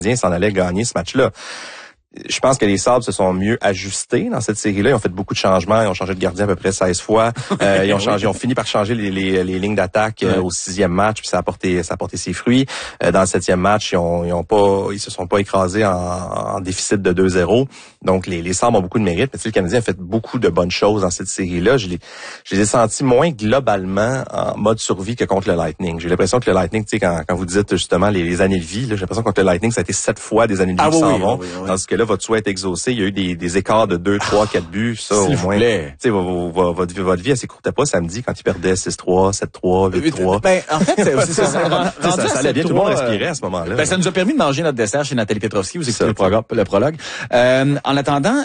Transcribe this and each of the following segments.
Canadien s'en allait gagner ce match-là. Je pense que les Sabres se sont mieux ajustés dans cette série-là. Ils ont fait beaucoup de changements. Ils ont changé de gardien à peu près 16 fois. Ils ont fini par changer les lignes d'attaque au 6e match, puis ça a porté ses fruits. Dans le 7e match, ils se sont pas écrasés en déficit de 2-0. Donc les Sabres ont beaucoup de mérite. Mais le Canadien a fait beaucoup de bonnes choses dans cette série-là. Je les ai sentis moins globalement en mode survie que contre le Lightning. J'ai l'impression que le Lightning, tu sais, quand vous dites justement les années de vie, là, j'ai l'impression que contre le Lightning, ça a été 7 fois des années de vie qui s'en vont. Tandis que là, votre souhait est exaucé. Il y a eu des écarts de 2, 3, 4 buts. Ça, au moins. Tu sais, votre vie, elle s'écourtait pas samedi quand ils perdaient 6-3, 7-3, 8-3. Ben, en fait, c'est ça. Ça allait bien, tout le monde respirait à ce moment-là. Ben, ça nous a permis de manger notre dessert chez Nathalie Petrovski. Vous écoutez le prologue. En attendant,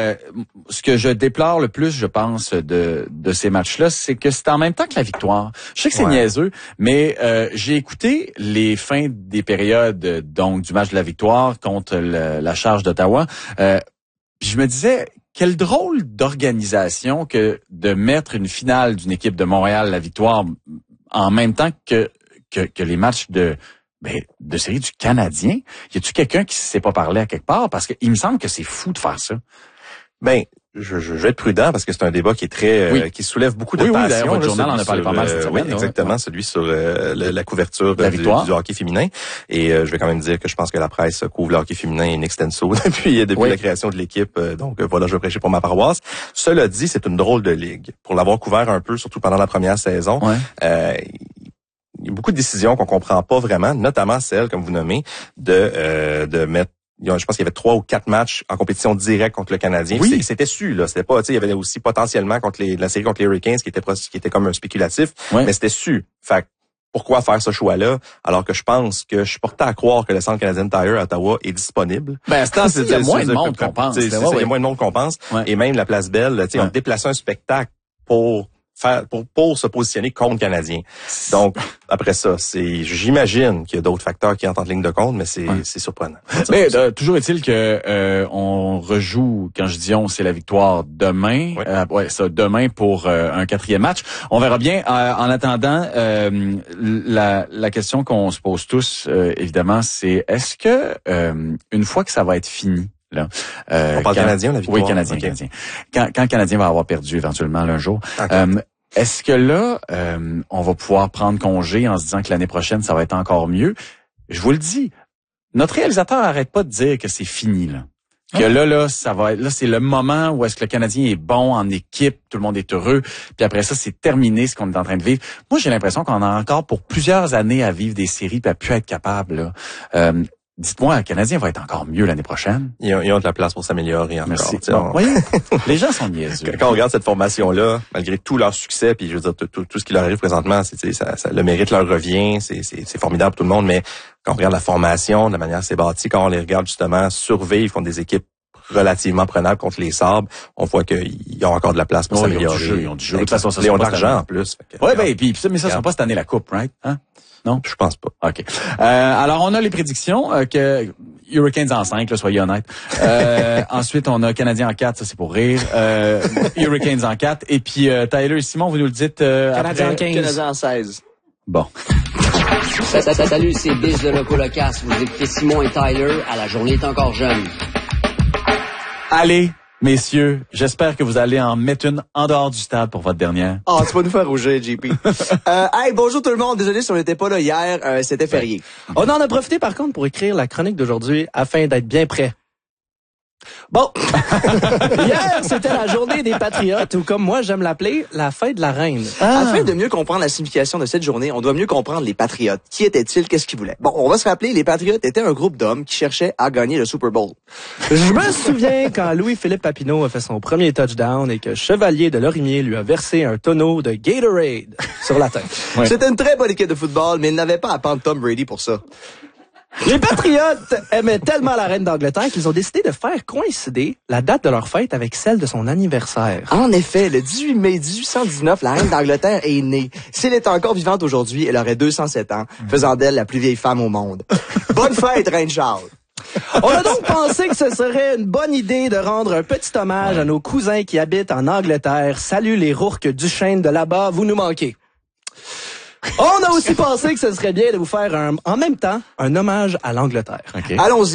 ce que je déplore le plus, je pense, de ces matchs-là, c'est que c'est en même temps que la victoire. Je sais que c'est niaiseux, mais j'ai écouté les fins des périodes donc du match de la victoire contre la Charge d'Ottawa. Puis je me disais, quel drôle d'organisation que de mettre une finale d'une équipe de Montréal, la victoire, en même temps que les matchs de série du Canadien. Y a-tu quelqu'un qui s'est pas parlé à quelque part? Parce que il me semble que c'est fou de faire ça. Ben, je vais être prudent parce que c'est un débat qui est très qui soulève beaucoup de passion. Oui, d'ailleurs, votre journal en a parlé pas mal cette semaine. Oui, exactement, celui sur la couverture du hockey féminin. Et je vais quand même dire que je pense que la presse couvre le hockey féminin in extenso depuis la création de l'équipe. Donc voilà, je vais prêcher pour ma paroisse. Cela dit, c'est une drôle de ligue. Pour l'avoir couvert un peu, surtout pendant la première saison, il y a beaucoup de décisions qu'on comprend pas vraiment, notamment celle, comme vous nommez, de mettre. Je pense qu'il y avait 3 ou 4 matchs en compétition directe contre le Canadien. Oui. C'était su, là. C'était pas, tu sais, il y avait aussi potentiellement la série contre les Hurricanes qui était comme un spéculatif. Mais c'était su. Fait que, pourquoi faire ce choix-là? Alors que je pense que je suis porté à croire que le Centre Canadian Tire à Ottawa est disponible. Ben, il y a moins de monde qu'on pense. Il y a moins de monde qu'on pense. Et même la Place Belle, tu sais, on déplaçait un spectacle pour se positionner contre le Canadien. Donc, après ça, j'imagine qu'il y a d'autres facteurs qui entrent en ligne de compte, mais c'est surprenant. Mais toujours est-il que on rejoue, quand je dis on, c'est la victoire demain. Demain pour un 4e match. On verra bien. En attendant, la question qu'on se pose tous, évidemment, c'est est-ce que une fois que ça va être fini, là, on parle Canadien, la victoire? Oui, Canadien. Quand le Canadien va avoir perdu éventuellement un jour, est-ce que là, on va pouvoir prendre congé en se disant que l'année prochaine, ça va être encore mieux? Je vous le dis, notre réalisateur arrête pas de dire que c'est fini, là. Que là, ça va être, là, c'est le moment où est-ce que le Canadien est bon en équipe, tout le monde est heureux, puis après ça, c'est terminé ce qu'on est en train de vivre. Moi, j'ai l'impression qu'on a encore pour plusieurs années à vivre des séries puis à pu être capable, là. Dites-moi, le Canadien va être encore mieux l'année prochaine. Ils ont de la place pour s'améliorer encore. Merci. Voyez, les gens sont niaiseux. Quand on regarde cette formation-là, malgré tout leur succès, puis je veux dire tout ce qui leur arrive présentement, le mérite leur revient, c'est formidable pour tout le monde, mais quand on regarde la formation, de la manière c'est bâti, quand on les regarde justement survivre contre des équipes relativement prenables contre les Sabres, on voit qu'ils ont encore de la place pour s'améliorer. Ils ont du jeu. De toute façon, ça ils ont de l'argent en plus. Mais ça sera pas cette année la coupe, right? Hein? Non? Je pense pas. OK. Alors, on a les prédictions que Hurricanes en 5, là, soyez honnêtes. Ensuite, on a Canadiens en 4, ça c'est pour rire. Hurricanes en 4. Et puis, Tyler et Simon, vous nous le dites Canadiens en 15. Canadiens en 16. Bon. Salut, c'est Biz de Loco Locas. Vous écoutez Simon et Tyler à La Journée est encore jeune. Allez, messieurs, j'espère que vous allez en mettre une en dehors du stade pour votre dernière. Oh, tu vas nous faire rougir, JP. Hey, bonjour tout le monde. Désolé si on n'était pas là hier, c'était férié. On en a profité par contre pour écrire la chronique d'aujourd'hui afin d'être bien prêt. Bon, hier, c'était la journée des Patriotes, ou comme moi j'aime l'appeler, la fête de la reine. Afin de mieux comprendre la signification de cette journée, on doit mieux comprendre les Patriotes. Qui étaient-ils? Qu'est-ce qu'ils voulaient? Bon, on va se rappeler, les Patriotes étaient un groupe d'hommes qui cherchaient à gagner le Super Bowl. Je me souviens quand Louis-Philippe Papineau a fait son premier touchdown et que Chevalier de Lorimier lui a versé un tonneau de Gatorade sur la tête. Ouais. C'était une très bonne équipe de football, mais il n'avait pas à prendre Tom Brady pour ça. Les Patriotes aimaient tellement la reine d'Angleterre qu'ils ont décidé de faire coïncider la date de leur fête avec celle de son anniversaire. En effet, le 18 mai 1819, la reine d'Angleterre est née. Si elle était encore vivante aujourd'hui, elle aurait 207 ans, faisant d'elle la plus vieille femme au monde. Bonne fête, reine Charles! On a donc pensé que ce serait une bonne idée de rendre un petit hommage à nos cousins qui habitent en Angleterre. Salut les Rourke Duchesne de là-bas, vous nous manquez. On a aussi pensé que ce serait bien de vous faire en même temps un hommage à l'Angleterre. Okay. Allons-y.